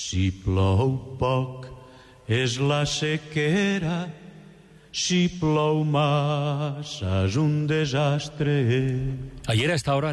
Si plou poc és la sequera, si plou massa és un desastre. Ayer a esta hora